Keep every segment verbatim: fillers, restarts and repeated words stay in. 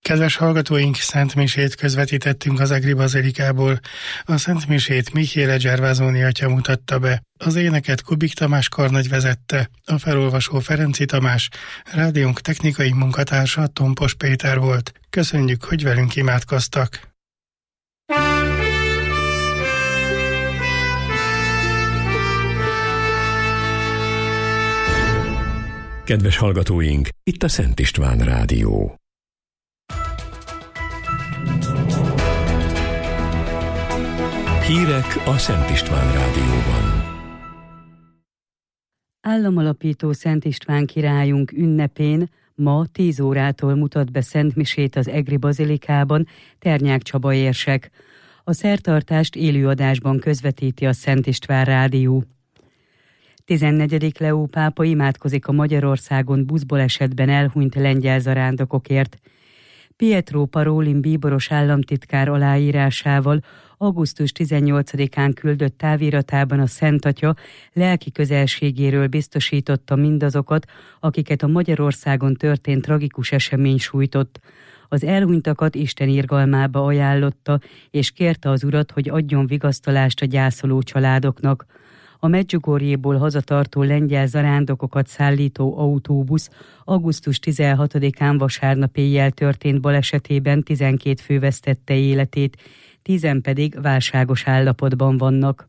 Kedves hallgatóink, szentmisét közvetítettünk az Egri Bazilikából. A szentmisét Michele Gervasoni atya mutatta be. Az éneket Kubik Tamás karnagy vezette, a felolvasó Ferenci Tamás, rádiónk technikai munkatársa Tompos Péter volt. Köszönjük, hogy velünk imádkoztak. Kedves hallgatóink, itt a Szent István Rádió. Hírek a Szent István Rádióban. Államalapító Szent István királyunk ünnepén ma tíz órától mutat be szentmisét az Egri Bazilikában Ternyák Csaba érsek. A szertartást élőadásban közvetíti a Szent István Rádió. tizennegyedik Leó pápa imádkozik a Magyarországon buszbalesetben elhunyt lengyel zarándokokért. Pietro Parolin bíboros államtitkár aláírásával augusztus tizennyolcadikán küldött táviratában a Szent Atya lelki közelségéről biztosította mindazokat, akiket a Magyarországon történt tragikus esemény sújtott. Az elhunytakat Isten irgalmába ajánlotta, és kérte az Urat, hogy adjon vigasztalást a gyászoló családoknak. A Medjugorjéból hazatartó lengyel zarándokokat szállító autóbusz augusztus tizenhatodikán vasárnap éjjel történt balesetében tizenkét fő vesztette életét, tízen pedig válságos állapotban vannak.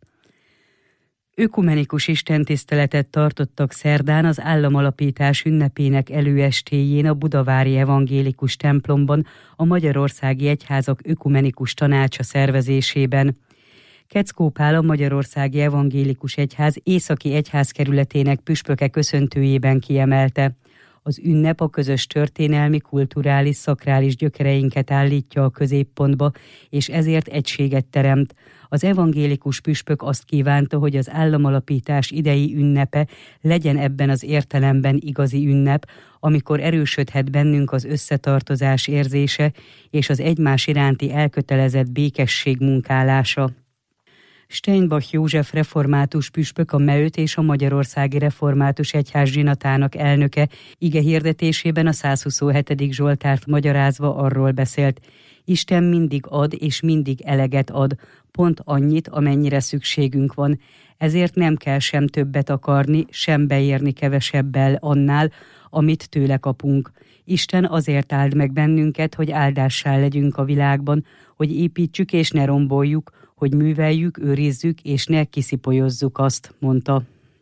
Ökumenikus istentiszteletet tartottak szerdán az államalapítás ünnepének előestéjén a budavári evangélikus templomban a Magyarországi Egyházak Ökumenikus Tanácsa szervezésében. Keckó Pál, a Magyarországi Evangélikus Egyház északi egyházkerületének püspöke köszöntőjében kiemelte: az ünnep a közös történelmi, kulturális, szakrális gyökereinket állítja a középpontba, és ezért egységet teremt. Az evangélikus püspök azt kívánta, hogy az államalapítás idei ünnepe legyen ebben az értelemben igazi ünnep, amikor erősödhet bennünk az összetartozás érzése és az egymás iránti elkötelezett békesség munkálása. Steinbach József református püspök, a Meöt és a Magyarországi Református Egyház zsinatának elnöke ige hirdetésében a százhuszonhetedik Zsoltárt magyarázva arról beszélt: Isten mindig ad és mindig eleget ad, pont annyit, amennyire szükségünk van. Ezért nem kell sem többet akarni, sem beérni kevesebbel annál, amit tőle kapunk. Isten azért áld meg bennünket, hogy áldássá legyünk a világban, hogy építsük és ne romboljuk, hogy műveljük, őrizzük és ne kiszipolyozzuk azt, mondta.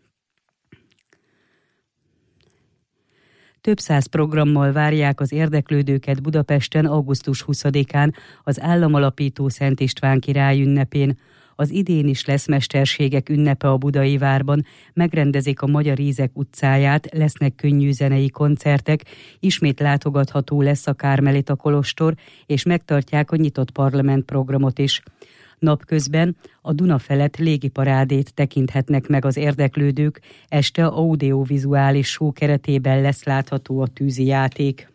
Több száz programmal várják az érdeklődőket Budapesten augusztus huszadikán az államalapító Szent István király ünnepén. Az idén is lesz mesterségek ünnepe a Budai Várban, megrendezik a Magyar Ízek utcáját, lesznek könnyű zenei koncertek, ismét látogatható lesz a Kármelita kolostor, és megtartják a nyitott parlament programot is. Napközben a Duna felett légiparádét tekinthetnek meg az érdeklődők, este audiovizuális show keretében lesz látható a tűzijáték.